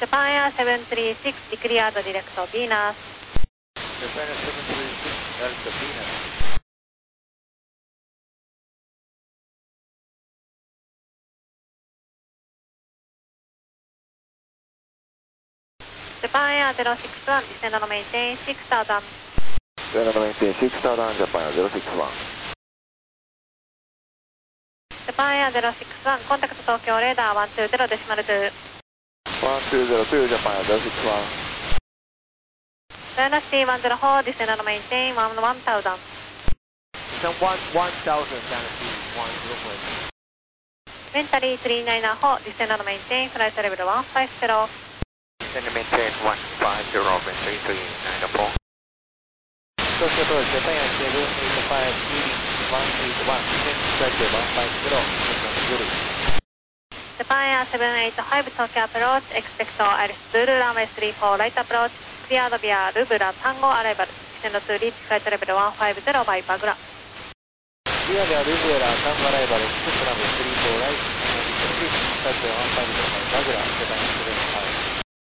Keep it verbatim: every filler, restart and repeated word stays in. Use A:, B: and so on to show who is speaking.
A: Japan Air seven three six, declared direct Venus.
B: Japan Air seven three six, Delta Venus.
A: Japan Air zero six one, descend and maintain six thousand.
C: Descend and maintain six thousand, Japan Air zero six one.
A: Japan Air zero six one, contact Tokyo radar one two zero decimal two.
C: one two zero two, Japan Air zero six one.
A: Dynasty one zero four, descend and maintain one one thousand.
B: Descend one one thousand, Dynasty one zero four.
A: Mentally three nine four, descend and maintain flight level one five zero.
B: Descend and maintain one five zero, mentally three nine four. Tokyo to Japan Air seven eight five, heading one eight one, descend flight level one five zero,
A: Japan Air seven eight five, Tokyo approach, expect Alice Zulu runway three four, right approach, cleared via Lubula Tango arrival, descend to reach flight level one five zero by Bagura.
B: Cleared via Lubula Tango arrival, descend runway three four, right, descend to reach flight level one five zero by Bagura, Japan Air seven eight five.